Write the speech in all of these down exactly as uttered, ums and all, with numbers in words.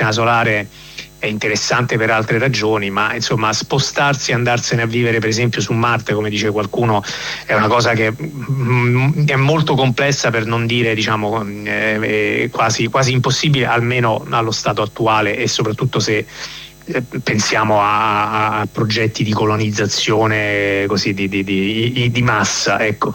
sistema solare è interessante per altre ragioni, ma insomma spostarsi e andarsene a vivere per esempio su Marte, come dice qualcuno, è una cosa che mm, è molto complessa, per non dire diciamo eh, quasi, quasi impossibile, almeno allo stato attuale, e soprattutto se eh, pensiamo a, a progetti di colonizzazione così di, di, di, di massa, ecco.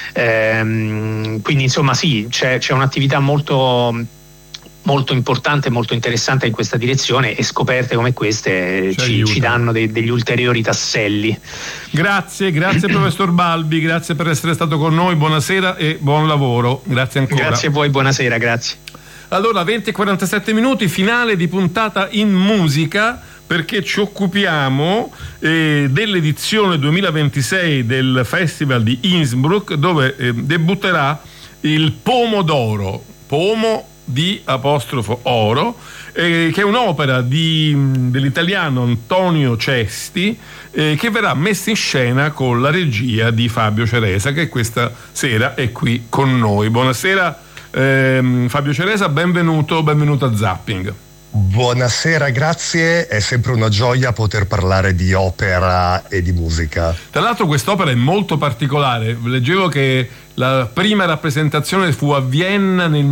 Ehm, quindi insomma sì, c'è, c'è un'attività molto molto importante, molto interessante in questa direzione, e scoperte come queste ci, ci danno dei, degli ulteriori tasselli. Grazie, grazie professor Balbi, grazie per essere stato con noi, buonasera e buon lavoro, grazie ancora. Grazie a voi, buonasera, grazie. Allora, venti e quarantasette minuti, finale di puntata in musica, perché ci occupiamo eh, dell'edizione duemilaventisei del Festival di Innsbruck, dove eh, debutterà il Pomodoro, Pomo di apostrofo oro, eh, che è un'opera di, dell'italiano Antonio Cesti, eh, che verrà messa in scena con la regia di Fabio Ceresa, che questa sera è qui con noi. Buonasera ehm, Fabio Ceresa, benvenuto, benvenuto a Zapping. Buonasera, grazie, è sempre una gioia poter parlare di opera e di musica. Tra l'altro quest'opera è molto particolare, leggevo che la prima rappresentazione fu a Vienna nel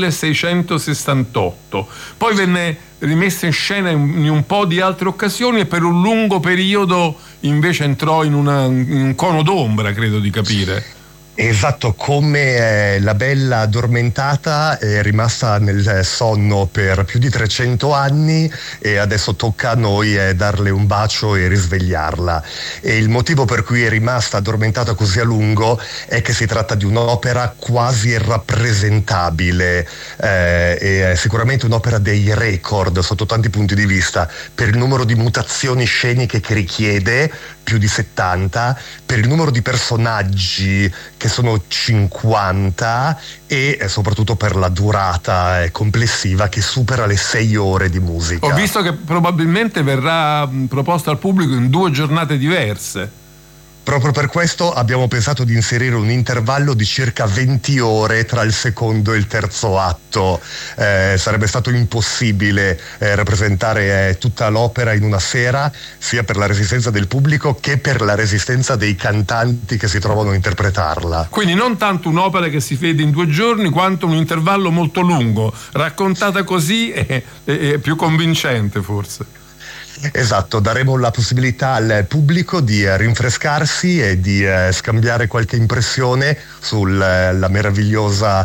milleseicentosessantotto, poi venne rimessa in scena in un po' di altre occasioni e per un lungo periodo invece entrò in, una, in un cono d'ombra, credo di capire. Esatto, come eh, La Bella Addormentata è rimasta nel sonno per più di trecento anni e adesso tocca a noi eh, darle un bacio e risvegliarla. E il motivo per cui è rimasta addormentata così a lungo è che si tratta di un'opera quasi irrappresentabile, eh, e è sicuramente un'opera dei record sotto tanti punti di vista, per il numero di mutazioni sceniche che richiede, più di settanta, per il numero di personaggi che sono cinquanta e soprattutto per la durata complessiva che supera le sei ore di musica. Ho visto che probabilmente verrà proposta al pubblico in due giornate diverse. Proprio per questo abbiamo pensato di inserire un intervallo di circa venti ore tra il secondo e il terzo atto. Eh, sarebbe stato impossibile eh, rappresentare eh, tutta l'opera in una sera, sia per la resistenza del pubblico che per la resistenza dei cantanti che si trovano a interpretarla. Quindi non tanto un'opera che si vede in due giorni, quanto un intervallo molto lungo. Raccontata così è, è, è più convincente forse. Esatto, daremo la possibilità al pubblico di eh, rinfrescarsi e di eh, scambiare qualche impressione sulla eh, meravigliosa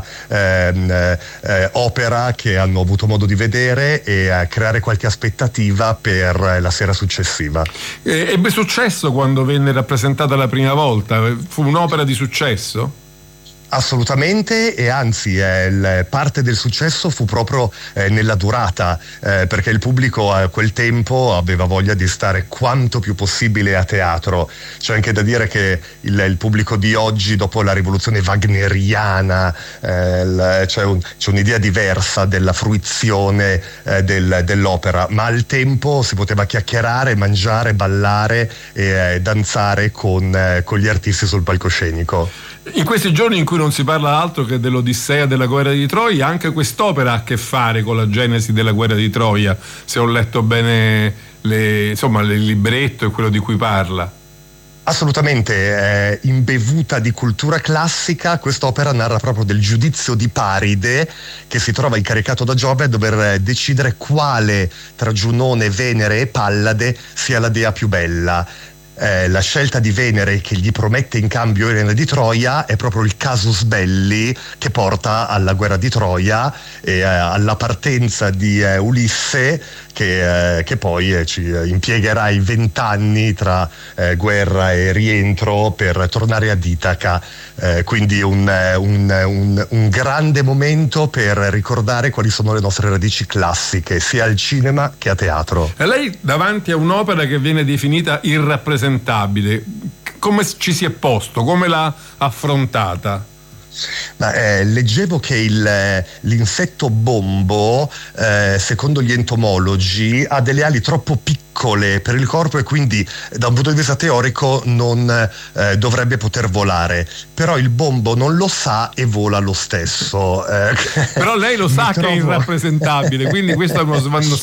eh, eh, opera che hanno avuto modo di vedere e eh, creare qualche aspettativa per eh, la sera successiva. Eh, ebbe successo quando venne rappresentata la prima volta? Fu un'opera di successo? Assolutamente, e anzi eh, il, parte del successo fu proprio eh, nella durata, eh, perché il pubblico a quel tempo aveva voglia di stare quanto più possibile a teatro. C'è anche da dire che il, il pubblico di oggi, dopo la rivoluzione wagneriana, eh, il, c'è, un, c'è un'idea diversa della fruizione eh, del, dell'opera, ma al tempo si poteva chiacchierare, mangiare, ballare e eh, danzare con, eh, con gli artisti sul palcoscenico. In questi giorni in cui non si parla altro che dell'Odissea della guerra di Troia, anche quest'opera ha a che fare con la genesi della guerra di Troia, se ho letto bene le, insomma, il libretto e quello di cui parla. Assolutamente, eh, imbevuta di cultura classica, quest'opera narra proprio del giudizio di Paride, che si trova incaricato da Giove a dover decidere quale tra Giunone, Venere e Pallade sia la dea più bella. Eh, la scelta di Venere, che gli promette in cambio Elena di Troia, è proprio il casus belli che porta alla guerra di Troia e eh, alla partenza di eh, Ulisse, che, eh, che poi eh, ci impiegherà i vent'anni tra eh, guerra e rientro per tornare ad Itaca. Eh, quindi un, un, un, un grande momento per ricordare quali sono le nostre radici classiche, sia al cinema che a teatro. E lei, davanti a un'opera che viene definita irrappresentabile, come ci si è posto? Come l'ha affrontata? Ma, eh, leggevo che il, l'insetto bombo, eh, secondo gli entomologi, ha delle ali troppo piccole per il corpo e quindi da un punto di vista teorico non eh, dovrebbe poter volare. Però il bombo non lo sa e vola lo stesso. Eh, Però lei lo sa trovo... che è irrappresentabile, quindi questo è uno, uno